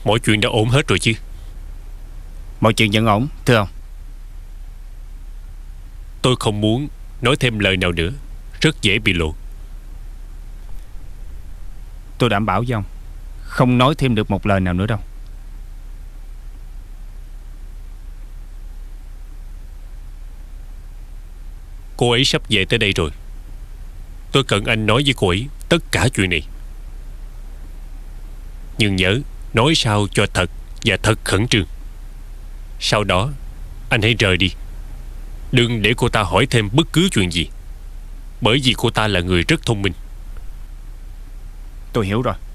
Mọi chuyện đã ổn hết rồi chứ? Mọi chuyện vẫn ổn, thưa ông. Tôi không muốn nói thêm lời nào nữa, rất dễ bị lộ. Tôi đảm bảo với ông, không nói thêm được một lời nào nữa đâu. Cô ấy sắp về tới đây rồi. Tôi cần anh nói với cô ấy tất cả chuyện này. Nhưng nhớ nói sao cho thật và thật khẩn trương. Sau đó anh hãy rời đi. Đừng để cô ta hỏi thêm bất cứ chuyện gì, bởi vì cô ta là người rất thông minh. Tôi hiểu rồi.